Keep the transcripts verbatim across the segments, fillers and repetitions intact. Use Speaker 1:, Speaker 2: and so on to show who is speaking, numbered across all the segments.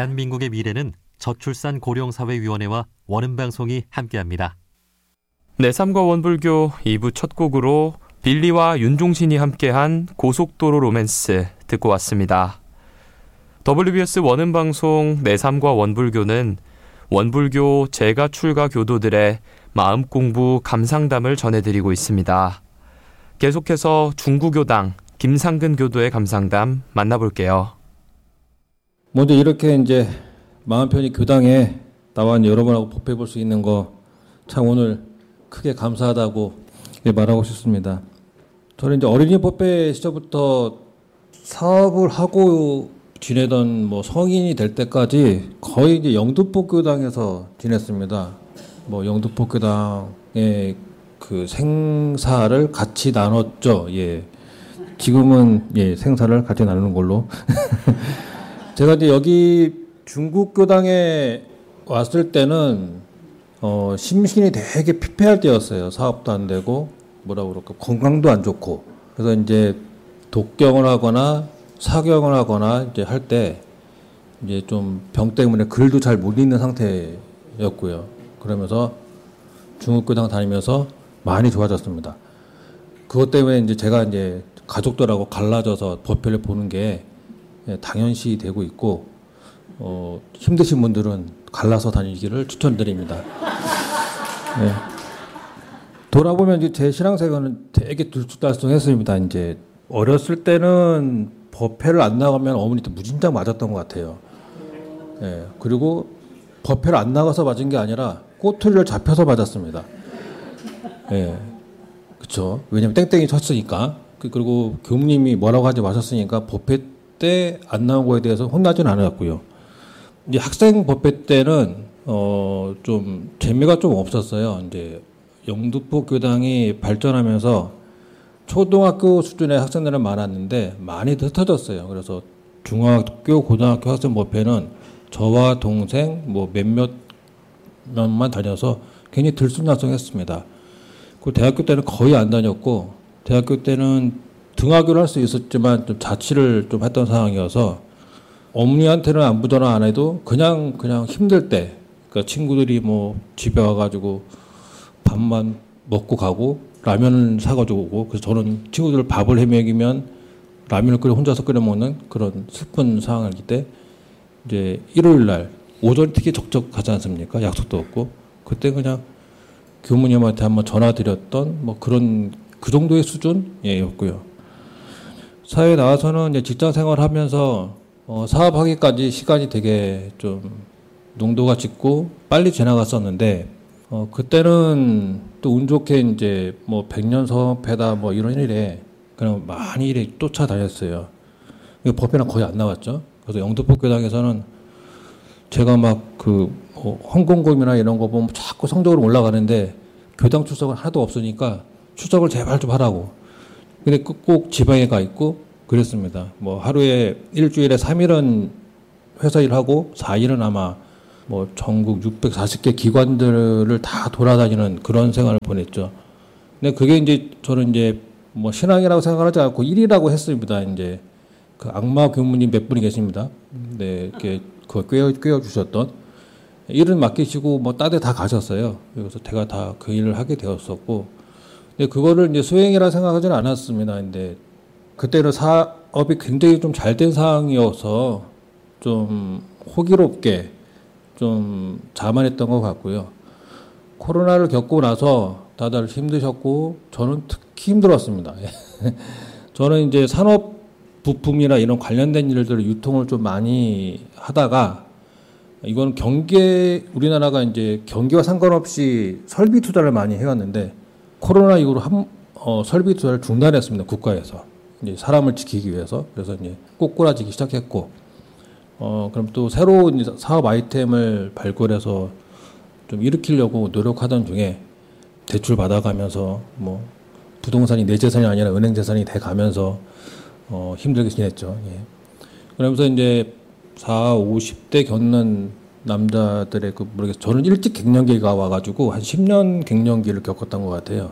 Speaker 1: 대한민국의 미래는 저출산 고령사회위원회와 원음방송이 함께합니다.
Speaker 2: 내삼과 원불교 이 부 첫 곡으로 빌리와 윤종신이 함께한 고속도로 로맨스 듣고 왔습니다. 더블유비에스 원음방송 내삼과 원불교는 원불교 재가 출가 교도들의 마음공부 감상담을 전해드리고 있습니다. 계속해서 중구교당 김상근 교도의 감상담 만나볼게요.
Speaker 3: 먼저 이렇게 이제 마음 편히 교당에 나와 여러분하고 법회 볼 수 있는 거 참 오늘 크게 감사하다고 말하고 싶습니다. 저는 이제 어린이 법회 시절부터 사업을 하고 지내던 뭐 성인이 될 때까지 거의 이제 영등포교당에서 지냈습니다. 뭐 영등포교당의 그 생사를 같이 나눴죠. 예. 지금은 예, 생사를 같이 나누는 걸로. 제가 이제 여기 중국교당에 왔을 때는 어, 심신이 되게 피폐할 때였어요. 사업도 안 되고 뭐라고 그럴까 건강도 안 좋고. 그래서 이제 독경을 하거나 사경을 하거나 이제 할 때 이제 좀 병 때문에 글도 잘 못 읽는 상태였고요. 그러면서 중국교당 다니면서 많이 좋아졌습니다. 그것 때문에 이제 제가 이제 가족들하고 갈라져서 법회를 보는 게 당연시 되고 있고, 어, 힘드신 분들은 갈라서 다니기를 추천드립니다. 네. 돌아보면 이제 제 신앙생활은 되게 들쑥날쑥했습니다. 이제 어렸을 때는 법회를 안 나가면 어머니한테 무진장 맞았던 것 같아요. 네. 그리고 법회를 안 나가서 맞은 게 아니라 꼬투리를 잡혀서 맞았습니다. 네. 그렇죠. 왜냐면 땡땡이 쳤으니까. 그리고 교무님이 뭐라고 하지 마셨으니까 법회 때 안 나온 거에 대해서 혼나지는 않았고요. 이제 학생 법회 때는 어 좀 재미가 좀 없었어요. 이제 영등포 교당이 발전하면서 초등학교 수준의 학생들은 많았는데 많이 흩어졌어요. 그래서 중학교, 고등학교 학생 법회는 저와 동생 뭐 몇몇 명만 다녀서 굉장히 들쑥날쑥했습니다. 그 대학교 때는 거의 안 다녔고, 대학교 때는 등하교를 할 수 있었지만 좀 자취를 좀 했던 상황이어서 어머니한테는 안부 전화 안 해도 그냥 그냥 힘들 때, 그러니까 친구들이 뭐 집에 와가지고 밥만 먹고 가고 라면을 사가지고 오고, 그래서 저는 친구들 밥을 해 먹이면 라면을 끓여 혼자서 끓여 먹는 그런 슬픈 상황이기 때 이제 일요일 날 오전 특히 적적하지 않습니까? 약속도 없고 그때 그냥 교무님한테 한번 전화 드렸던 뭐 그런 그 정도의 수준이었고요. 사회에 나와서는 이제 직장 생활하면서 어, 사업하기까지 시간이 되게 좀 농도가 짙고 빨리 지나갔었는데, 어, 그때는 또 운 좋게 이제 뭐 백년사업회다 뭐 이런 일에 그냥 많이 일에 쫓아다녔어요. 법회는 거의 안 나왔죠. 그래서 영등포교당에서는 제가 막 그 뭐 헌금금이나 이런 거 보면 자꾸 성적으로 올라가는데 교당 출석은 하나도 없으니까 출석을 제발 좀 하라고. 근데 꼭 지방에 가 있고 그랬습니다. 뭐 하루에 일주일에 삼 일은 회사 일하고 사 일은 아마 뭐 전국 육백사십 개 기관들을 다 돌아다니는 그런 생활을 보냈죠. 근데 그게 이제 저는 이제 뭐 신앙이라고 생각하지 않고 일이라고 했습니다. 이제 그 악마 교무님 몇 분이 계십니다. 네, 이렇게 그걸 꿰어, 꿰어 주셨던 일은 맡기시고 뭐 딴 데 다 가셨어요. 그래서 제가 다 그 일을 하게 되었었고, 근데 그거를 이제 수행이라 생각하지는 않았습니다. 근데 그때는 사업이 굉장히 좀 잘 된 상황이어서 좀 호기롭게 좀 자만했던 것 같고요. 코로나를 겪고 나서 다들 힘드셨고 저는 특히 힘들었습니다. 저는 이제 산업 부품이나 이런 관련된 일들을 유통을 좀 많이 하다가, 이건 경계, 우리나라가 이제 경기와 상관없이 설비 투자를 많이 해왔는데 코로나 이후로 한, 어, 설비 투자를 중단했습니다. 국가에서. 이제 사람을 지키기 위해서. 그래서 이제 꼬꾸라지기 시작했고, 어, 그럼 또 새로운 사업 아이템을 발굴해서 좀 일으키려고 노력하던 중에 대출 받아가면서 뭐 부동산이 내 재산이 아니라 은행 재산이 돼 가면서 어, 힘들게 지냈죠. 예. 그러면서 이제 사, 오십 대 겪는 남자들의 그 모르겠어요. 저는 일찍 갱년기가 와가지고 한 십 년 갱년기를 겪었던 것 같아요.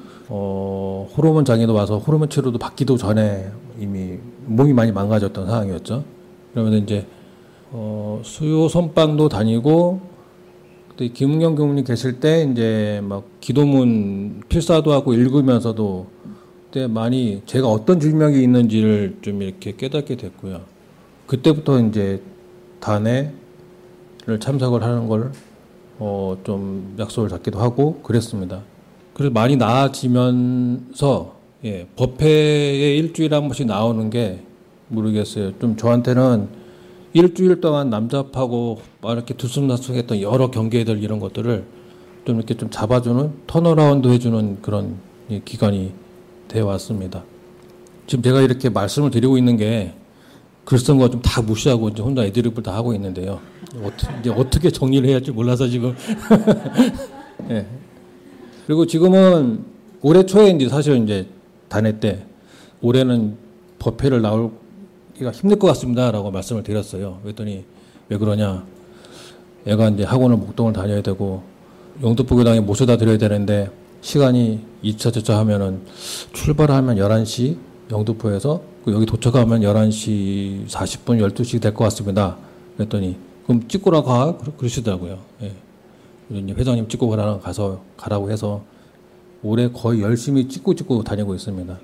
Speaker 3: 어, 호르몬 장애도 와서 호르몬 치료도 받기도 전에 이미 몸이 많이 망가졌던 상황이었죠. 그러면서 이제 어, 수요 선방도 다니고, 그때 김은경 교무님 계실 때 이제 막 기도문 필사도 하고 읽으면서도 그때 많이 제가 어떤 질병이 있는지를 좀 이렇게 깨닫게 됐고요. 그때부터 이제 단회를 참석을 하는 걸 어, 좀 약속을 잡기도 하고 그랬습니다. 그래서 많이 나아지면서 예, 법회에 일주일에 한 번씩 나오는 게 모르겠어요. 좀 저한테는 일주일 동안 남잡하고 막 이렇게 들쑥날쑥했던 여러 경계들 이런 것들을 좀 이렇게 좀 잡아주는 턴어라운드 해주는 그런 예, 기간이 되어 왔습니다. 지금 제가 이렇게 말씀을 드리고 있는 게 글 쓴 거 좀 다 무시하고 이제 혼자 애드립을 다 하고 있는데요. 어떻게, 이제 어떻게 정리를 해야 할지 몰라서 지금. 예. 그리고 지금은 올해 초에 이제 사실 이제 단회 때 올해는 법회를 나올기가 힘들 것 같습니다라고 말씀을 드렸어요. 그랬더니 왜 그러냐? 애가 이제 학원을 목동을 다녀야 되고 영등포 교당에 모셔다 드려야 되는데 시간이 이차 저차 하면은 출발하면 열한 시 영등포에서 여기 도착하면 열한 시 사십 분, 열두 시 될 것 같습니다. 그랬더니 그럼 찍고라 가 그러시더라고요. 예. 이제 회장님 찍고 가라 가서 가라고 해서 올해 거의 열심히 찍고 찍고 다니고 있습니다.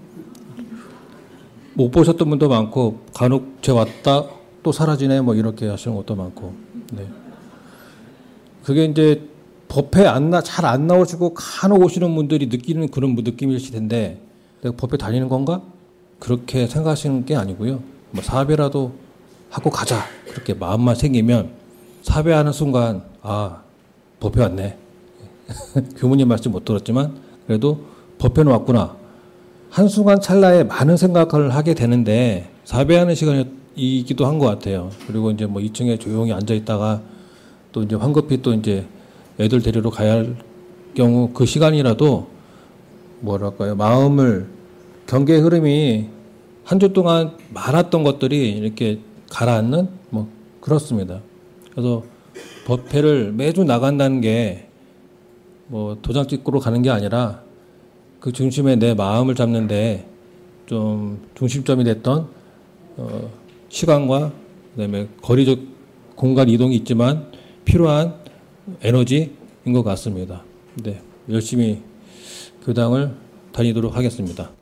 Speaker 3: 못 보셨던 분도 많고 간혹 제 왔다 또 사라지네 뭐 이렇게 하시는 것도 많고. 네. 그게 이제 법회 안 나 잘 안 나오시고 간혹 오시는 분들이 느끼는 그런 느낌이실 텐데 내가 법회 다니는 건가? 그렇게 생각하시는 게 아니고요. 뭐 사배라도 하고 가자 그렇게 마음만 생기면 사배하는 순간 아 법회 왔네. 교무님 말씀 못 들었지만 그래도 법회는 왔구나. 한순간 찰나에 많은 생각을 하게 되는데 사배하는 시간이기도 한 것 같아요. 그리고 이제 뭐 이 층에 조용히 앉아 있다가 또 이제 황급히 또 이제 애들 데리러 가야 할 경우 그 시간이라도 뭐랄까요 마음을 경계의 흐름이 한 주 동안 많았던 것들이 이렇게 가라앉는 뭐 그렇습니다. 그래서 법회를 매주 나간다는 게 뭐 도장 찍고로 가는 게 아니라 그 중심에 내 마음을 잡는데 좀 중심점이 됐던 어 시간과 그다음에 거리적 공간 이동이 있지만 필요한 에너지인 것 같습니다. 네, 열심히 교당을 다니도록 하겠습니다.